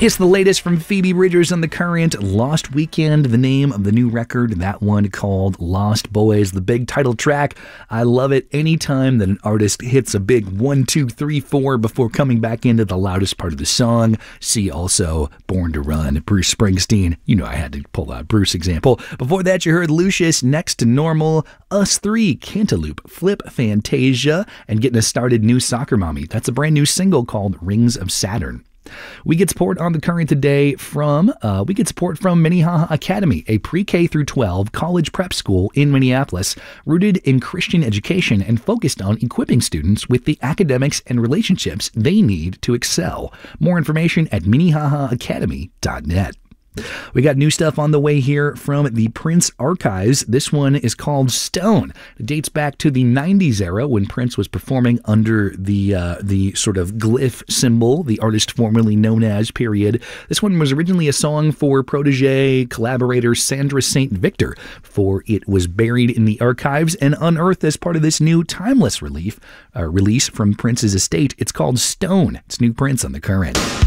It's the latest from Phoebe Bridgers on The Current. Lost Weekend, the name of the new record. That one called Lost Boys, the big title track. I love it anytime that an artist hits a big 1, 2, 3, 4 before coming back into the loudest part of the song. See also Born to Run, Bruce Springsteen. You know I had to pull that Bruce example. Before that, you heard Lucius, Next to Normal, Us 3, Cantaloupe, Flip Fantasia, and getting us started, New Soccer Mommy. That's a brand new single called Rings of Saturn. We get support on The Current today from Minnehaha Academy, a pre-K through 12 college prep school in Minneapolis, rooted in Christian education and focused on equipping students with the academics and relationships they need to excel. More information at minnehahaacademy.net. We got new stuff on the way here from the Prince Archives. This one is called Stone. It dates back to the 90s era when Prince was performing under the sort of glyph symbol, the artist formerly known as period. This one was originally a song for protege collaborator Sandra St. Victor, for it was buried in the archives and unearthed as part of this new timeless release from Prince's estate. It's called Stone. It's new Prince on The Current.